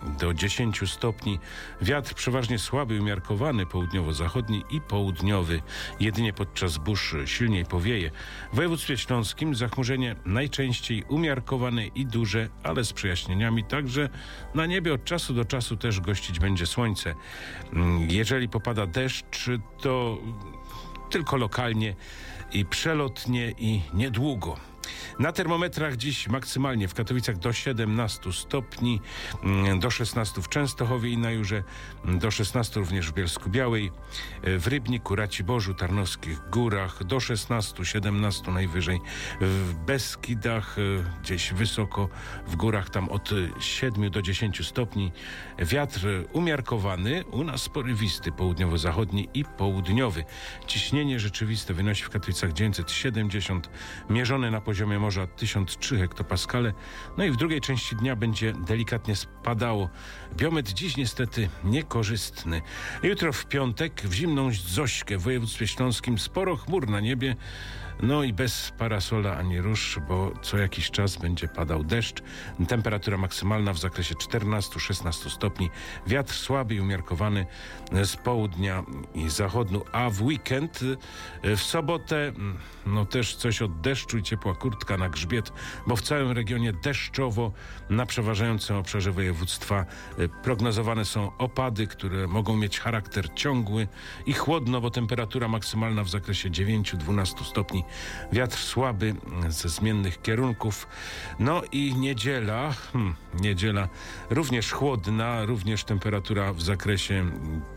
do 10 stopni. Wiatr przeważnie słaby, umiarkowany, południowo-zachodni i południowy. Jedynie podczas burz silniej powieje. W województwie śląskim zachmurzenie najczęściej umiarkowane i duże, ale z przejaśnieniami. Także na niebie od czasu do czasu też gościć będzie słońce. Jeżeli popada deszcz, to tylko lokalnie i przelotnie i niedługo. Na termometrach dziś maksymalnie w Katowicach do 17 stopni, do 16 w Częstochowie i na Jurze, do 16 również w Bielsku-Białej, w Rybniku, Raciborzu, Tarnowskich Górach, do 16, 17 najwyżej, w Beskidach, gdzieś wysoko w górach, tam od 7 do 10 stopni. Wiatr umiarkowany, u nas porywisty, południowo-zachodni i południowy. Ciśnienie rzeczywiste wynosi w Katowicach 970, mierzone na poziomie morza 1003 hektopaskale. No i w drugiej części dnia będzie delikatnie spadało. Biometr dziś niestety niekorzystny. Jutro w piątek w zimną Zośkę w województwie śląskim sporo chmur na niebie. No i bez parasola ani róż, bo co jakiś czas będzie padał deszcz. Temperatura maksymalna w zakresie 14-16 stopni. Wiatr słaby i umiarkowany z południa i zachodu. A w weekend, w sobotę, no też coś od deszczu i ciepła kurtka na grzbiet, bo w całym regionie deszczowo. Na przeważającym obszarze województwa prognozowane są opady, które mogą mieć charakter ciągły i chłodno, bo temperatura maksymalna w zakresie 9-12 stopni. Wiatr słaby ze zmiennych kierunków. No i niedziela również chłodna, również temperatura w zakresie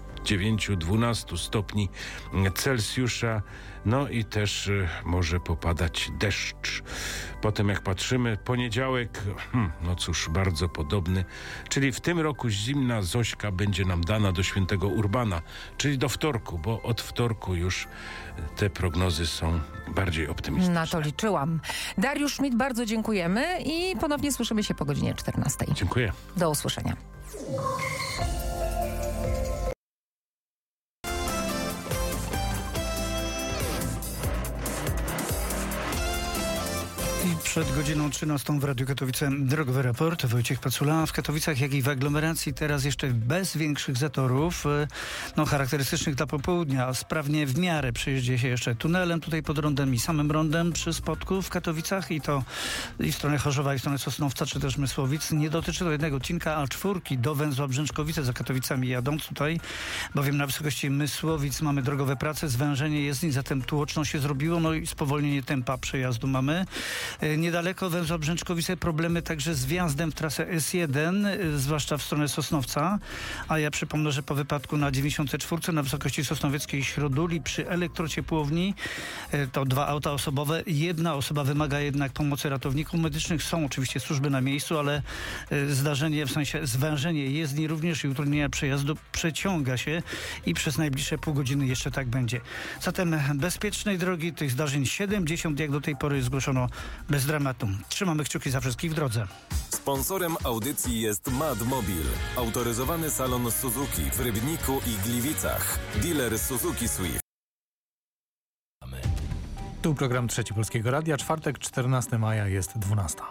9-12 stopni Celsjusza. No i też może popadać deszcz. Potem jak patrzymy, poniedziałek, no cóż, bardzo podobny. Czyli w tym roku zimna Zośka będzie nam dana do świętego Urbana, czyli do wtorku, bo od wtorku już te prognozy są bardziej optymistyczne. Na to liczyłam. Dariusz Schmidt, bardzo dziękujemy i ponownie słyszymy się po godzinie 14. Dziękuję. Do usłyszenia. Przed godziną 13 w Radiu Katowice drogowy raport. Wojciech Pacula. W Katowicach, jak i w aglomeracji teraz jeszcze bez większych zatorów, charakterystycznych dla popołudnia. Sprawnie w miarę przejeździ się jeszcze tunelem tutaj pod rondem i samym rondem przy Spodku w Katowicach i to i w stronę Chorzowa, i w stronę Sosnowca, czy też Mysłowic. Nie dotyczy to jednego odcinka A4 do węzła Brzęczkowice za Katowicami jadąc tutaj, bowiem na wysokości Mysłowic mamy drogowe prace, zwężenie jezdni, zatem tłoczno się zrobiło, no i spowolnienie tempa przejazdu mamy. Niedaleko węzła Brzęczkowice problemy także z wjazdem w trasę S1, zwłaszcza w stronę Sosnowca. A ja przypomnę, że po wypadku na 94 na wysokości Sosnowieckiej Środuli przy elektrociepłowni to 2 auta osobowe. Jedna osoba wymaga jednak pomocy ratowników medycznych. Są oczywiście służby na miejscu, ale zdarzenie, w sensie zwężenie jezdni również i utrudnienia przejazdu przeciąga się i przez najbliższe pół godziny jeszcze tak będzie. Zatem bezpiecznej drogi, tych zdarzeń 70 jak do tej pory zgłoszono bez dramatu. Trzymamy kciuki za wszystkich w drodze. Sponsorem audycji jest Madmobil, autoryzowany salon Suzuki w Rybniku i Gliwicach. Dealer Suzuki Swift. Tu program Trzeci Polskiego Radia. Czwartek, 14 maja, jest 12.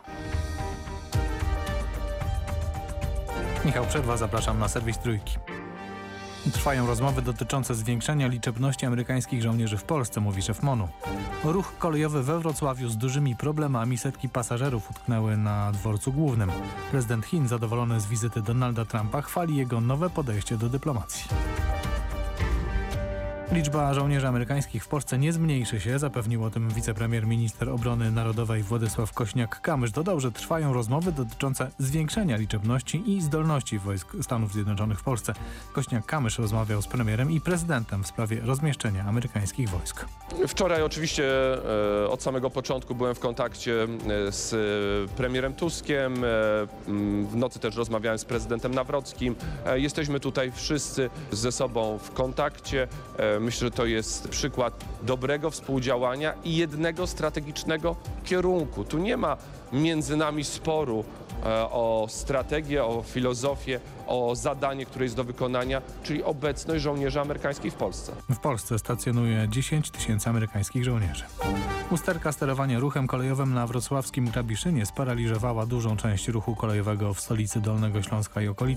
Michał Przerwa, zapraszam na serwis Trójki. Trwają rozmowy dotyczące zwiększenia liczebności amerykańskich żołnierzy w Polsce, mówi szef MON-u. Ruch kolejowy we Wrocławiu z dużymi problemami, setki pasażerów utknęły na dworcu głównym. Prezydent Chin, zadowolony z wizyty Donalda Trumpa, chwali jego nowe podejście do dyplomacji. Liczba żołnierzy amerykańskich w Polsce nie zmniejszy się, zapewnił o tym wicepremier minister obrony narodowej Władysław Kośniak-Kamysz. Dodał, że trwają rozmowy dotyczące zwiększenia liczebności i zdolności wojsk Stanów Zjednoczonych w Polsce. Kośniak-Kamysz rozmawiał z premierem i prezydentem w sprawie rozmieszczenia amerykańskich wojsk. Wczoraj oczywiście od samego początku byłem w kontakcie z premierem Tuskiem. W nocy też rozmawiałem z prezydentem Nawrockim. Jesteśmy tutaj wszyscy ze sobą w kontakcie. Myślę, że to jest przykład dobrego współdziałania i jednego strategicznego kierunku. Tu nie ma między nami sporu o strategię, o filozofię, o zadanie, które jest do wykonania, czyli obecność żołnierzy amerykańskich w Polsce. W Polsce stacjonuje 10 000 amerykańskich żołnierzy. Usterka sterowania ruchem kolejowym na wrocławskim Grabiszynie sparaliżowała dużą część ruchu kolejowego w stolicy Dolnego Śląska i okolicy.